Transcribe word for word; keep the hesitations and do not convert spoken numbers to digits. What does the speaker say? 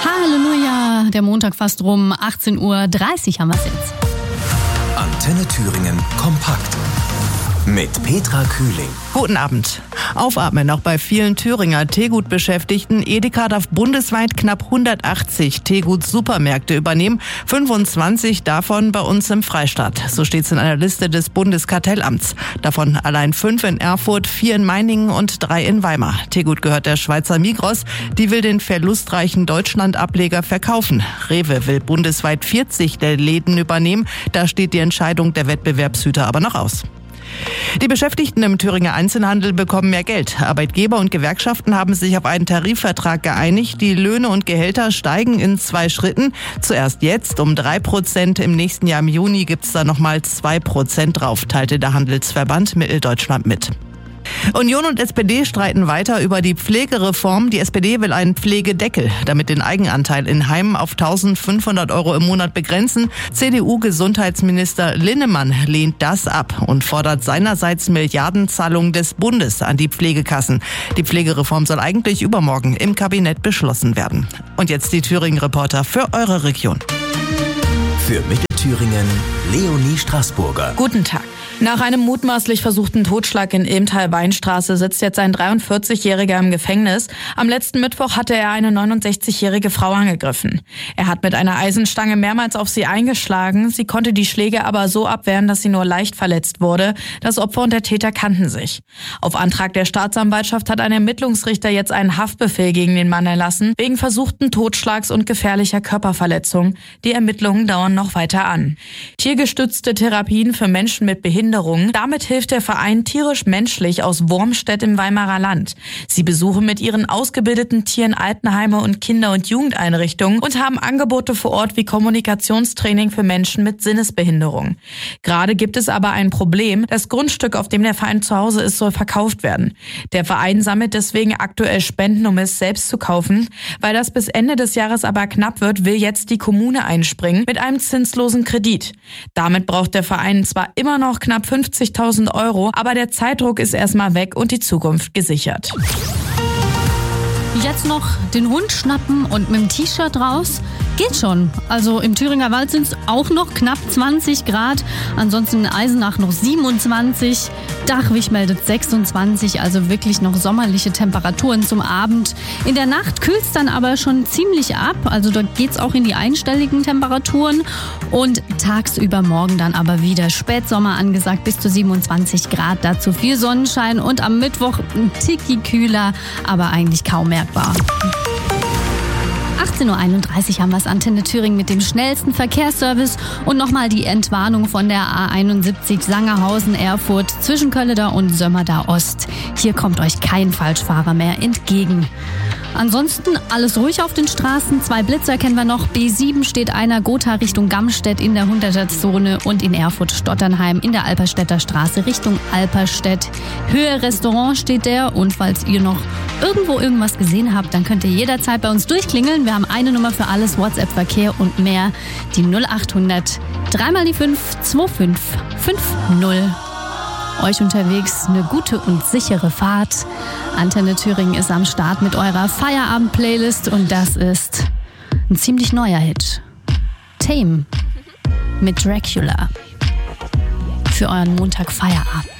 Halleluja, der Montag fast rum, achtzehn Uhr dreißig haben wir es jetzt. Antenne Thüringen kompakt mit Petra Kühling. Guten Abend. Aufatmen auch bei vielen Thüringer Teegut-Beschäftigten. Edeka darf bundesweit knapp hundertachtzig Teegut-Supermärkte übernehmen. fünfundzwanzig davon bei uns im Freistaat. So steht es in einer Liste des Bundeskartellamts. Davon allein fünf in Erfurt, vier in Meiningen und drei in Weimar. Teegut gehört der Schweizer Migros. Die will den verlustreichen Deutschland-Ableger verkaufen. Rewe will bundesweit vierzig der Läden übernehmen. Da steht die Entscheidung der Wettbewerbshüter aber noch aus. Die Beschäftigten im Thüringer Einzelhandel bekommen mehr Geld. Arbeitgeber und Gewerkschaften haben sich auf einen Tarifvertrag geeinigt. Die Löhne und Gehälter steigen in zwei Schritten. Zuerst jetzt um drei Prozent. Im nächsten Jahr im Juni gibt es da nochmal zwei Prozent drauf, teilte der Handelsverband Mitteldeutschland mit. Union und S P D streiten weiter über die Pflegereform. Die S P D will einen Pflegedeckel, damit den Eigenanteil in Heimen auf eintausendfünfhundert Euro im Monat begrenzen. C D U-Gesundheitsminister Linnemann lehnt das ab und fordert seinerseits Milliardenzahlungen des Bundes an die Pflegekassen. Die Pflegereform soll eigentlich übermorgen im Kabinett beschlossen werden. Und jetzt die Thüringen-Reporter für eure Region. Für Mittelthüringen Leonie Straßburger. Guten Tag. Nach einem mutmaßlich versuchten Totschlag in Ilmtal-Weinstraße sitzt jetzt ein dreiundvierzigjähriger im Gefängnis. Am letzten Mittwoch hatte er eine neunundsechzigjährige Frau angegriffen. Er hat mit einer Eisenstange mehrmals auf sie eingeschlagen. Sie konnte die Schläge aber so abwehren, dass sie nur leicht verletzt wurde. Das Opfer und der Täter kannten sich. Auf Antrag der Staatsanwaltschaft hat ein Ermittlungsrichter jetzt einen Haftbefehl gegen den Mann erlassen, wegen versuchten Totschlags und gefährlicher Körperverletzung. Die Ermittlungen dauern noch weiter an. Tiergestützte Therapien für Menschen mit Behinderung. Damit hilft der Verein Tierisch-Menschlich aus Wormstedt im Weimarer Land. Sie besuchen mit ihren ausgebildeten Tieren Altenheime und Kinder- und Jugendeinrichtungen und haben Angebote vor Ort wie Kommunikationstraining für Menschen mit Sinnesbehinderung. Gerade gibt es aber ein Problem. Das Grundstück, auf dem der Verein zu Hause ist, soll verkauft werden. Der Verein sammelt deswegen aktuell Spenden, um es selbst zu kaufen. Weil das bis Ende des Jahres aber knapp wird, will jetzt die Kommune einspringen mit einem zinslosen Kredit. Damit braucht der Verein zwar immer noch knapp fünfzigtausend Euro, aber der Zeitdruck ist erstmal weg und die Zukunft gesichert. Jetzt noch den Hund schnappen und mit dem T-Shirt raus? Geht schon. Also im Thüringer Wald sind es auch noch knapp zwanzig Grad. Ansonsten in Eisenach noch siebenundzwanzig. Dachwig meldet sechsundzwanzig, also wirklich noch sommerliche Temperaturen zum Abend. In der Nacht kühlt es dann aber schon ziemlich ab. Also dort geht es auch in die einstelligen Temperaturen. Und tagsüber morgen dann aber wieder Spätsommer angesagt, bis zu siebenundzwanzig Grad. Dazu viel Sonnenschein und am Mittwoch ein Ticki kühler, aber eigentlich kaum merkbar. achtzehn Uhr einunddreißig haben wir es, Antenne Thüringen mit dem schnellsten Verkehrsservice und nochmal die Entwarnung von der A einundsiebzig Sangerhausen-Erfurt zwischen Kölleda und Sömmerda Ost. Hier kommt euch kein Falschfahrer mehr entgegen. Ansonsten alles ruhig auf den Straßen. Zwei Blitzer kennen wir noch. B sieben steht einer, Gotha Richtung Gamstedt in der hunderter-Zone und in Erfurt-Stotternheim in der Alperstädter Straße Richtung Alperstedt. Höhe Restaurant steht der und falls ihr noch irgendwo irgendwas gesehen habt, dann könnt ihr jederzeit bei uns durchklingeln. Wir haben eine Nummer für alles, WhatsApp-Verkehr und mehr. Die null achthundert, dreimal die fünf, zwei fünf fünf null. Euch unterwegs eine gute und sichere Fahrt. Antenne Thüringen ist am Start mit eurer Feierabend-Playlist und das ist ein ziemlich neuer Hit. Tame mit Dracula für euren Montag Feierabend.